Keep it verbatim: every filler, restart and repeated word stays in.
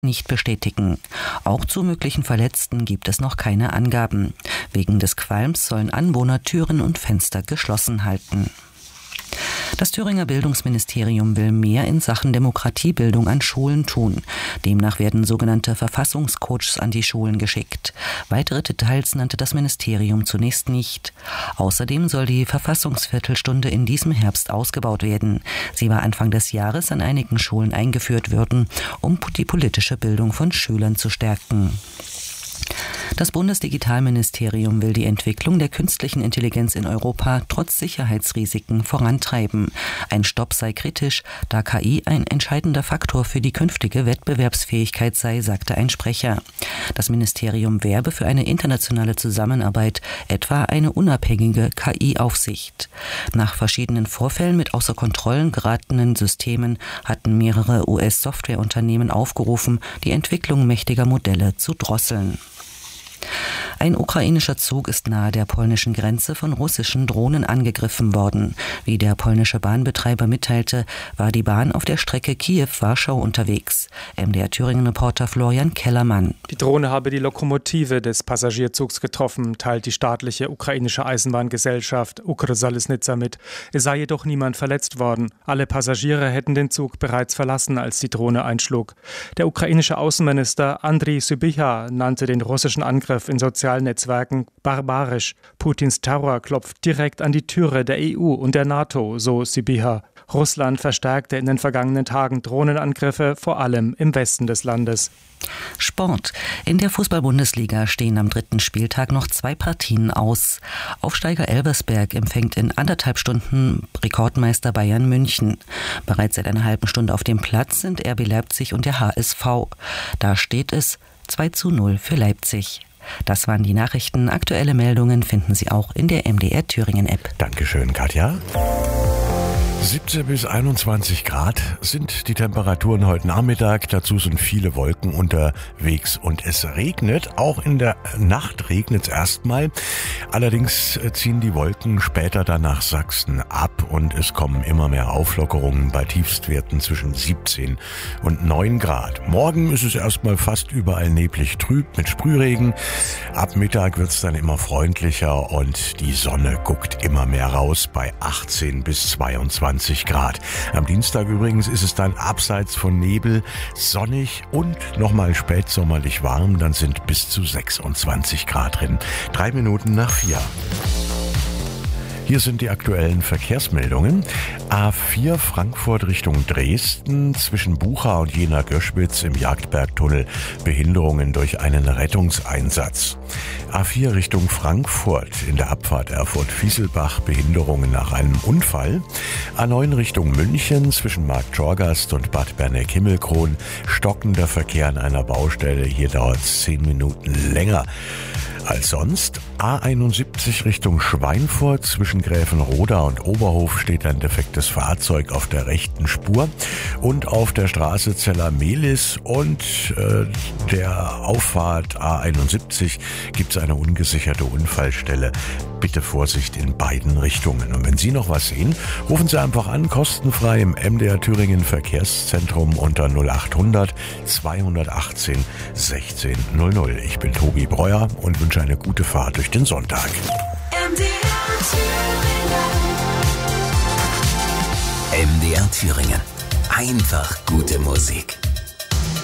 nicht bestätigen. Auch zu möglichen Verletzten gibt es noch keine Angaben. Wegen des Qualms sollen Anwohner Türen und Fenster geschlossen halten. Das Thüringer Bildungsministerium will mehr in Sachen Demokratiebildung an Schulen tun. Demnach werden sogenannte Verfassungscoaches an die Schulen geschickt. Weitere Details nannte das Ministerium zunächst nicht. Außerdem soll die Verfassungsviertelstunde in diesem Herbst ausgebaut werden. Sie war Anfang des Jahres an einigen Schulen eingeführt worden, um die politische Bildung von Schülern zu stärken. Das Bundesdigitalministerium will die Entwicklung der künstlichen Intelligenz in Europa trotz Sicherheitsrisiken vorantreiben. Ein Stopp sei kritisch, da K I ein entscheidender Faktor für die künftige Wettbewerbsfähigkeit sei, sagte ein Sprecher. Das Ministerium werbe für eine internationale Zusammenarbeit, etwa eine unabhängige K I-Aufsicht. Nach verschiedenen Vorfällen mit außer Kontrollen geratenen Systemen hatten mehrere U S-Softwareunternehmen aufgerufen, die Entwicklung mächtiger Modelle zu drosseln. Ein ukrainischer Zug ist nahe der polnischen Grenze von russischen Drohnen angegriffen worden. Wie der polnische Bahnbetreiber mitteilte, war die Bahn auf der Strecke Kiew-Warschau unterwegs. M D R Thüringen-Reporter Florian Kellermann. Die Drohne habe die Lokomotive des Passagierzugs getroffen, teilt die staatliche ukrainische Eisenbahngesellschaft Ukrsalisnitsa mit. Es sei jedoch niemand verletzt worden. Alle Passagiere hätten den Zug bereits verlassen, als die Drohne einschlug. Der ukrainische Außenminister Andriy Sybiha nannte den russischen Angriff in sozialen Netzwerken barbarisch. Putins Terror klopft direkt an die Türe der E U und der NATO, so Sybiha. Russland verstärkte in den vergangenen Tagen Drohnenangriffe, vor allem im Westen des Landes. Sport. In der Fußball-Bundesliga stehen am dritten Spieltag noch zwei Partien aus. Aufsteiger Elversberg empfängt in anderthalb Stunden Rekordmeister Bayern München. Bereits seit einer halben Stunde auf dem Platz sind R B Leipzig und der H S V. Da steht es zwei zu null für Leipzig. Das waren die Nachrichten. Aktuelle Meldungen finden Sie auch in der M D R Thüringen App. Dankeschön, Katja. siebzehn bis einundzwanzig Grad sind die Temperaturen heute Nachmittag. Dazu sind viele Wolken unterwegs und es regnet. Auch in der Nacht regnet es erstmal. Allerdings ziehen die Wolken später dann nach Sachsen ab und es kommen immer mehr Auflockerungen bei Tiefstwerten zwischen siebzehn und neun Grad. Morgen ist es erstmal fast überall neblig trüb mit Sprühregen. Ab Mittag wird es dann immer freundlicher und die Sonne guckt immer mehr raus bei achtzehn bis zweiundzwanzig Grad. Am Dienstag übrigens ist es dann abseits von Nebel sonnig und nochmal spätsommerlich warm. Dann sind bis zu sechsundzwanzig Grad drin. Drei Minuten nach vier. Hier sind die aktuellen Verkehrsmeldungen. A vier Frankfurt Richtung Dresden, zwischen Bucha und Jena-Göschwitz im Jagdbergtunnel Behinderungen durch einen Rettungseinsatz. A vier Richtung Frankfurt in der Abfahrt Erfurt-Fieselbach Behinderungen nach einem Unfall. A neun Richtung München zwischen Marktschorgast und Bad Berneck-Himmelkron stockender Verkehr an einer Baustelle. Hier dauert es zehn Minuten länger als sonst. A einundsiebzig Richtung Schweinfurt zwischen Gräfenroda und Oberhof steht ein defektes Fahrzeug auf der rechten Spur und auf der Straße Zeller-Mehlis und äh, der Auffahrt A einundsiebzig gibt es eine ungesicherte Unfallstelle. Bitte Vorsicht in beiden Richtungen. Und wenn Sie noch was sehen, rufen Sie einfach an, kostenfrei im M D R Thüringen Verkehrszentrum unter null achthundert zweihundertachtzehn sechzehn null null. Ich bin Tobi Breuer und wünsche eine gute Fahrt durch den Sonntag. M D R Thüringen. M D R Thüringen. Einfach gute Musik.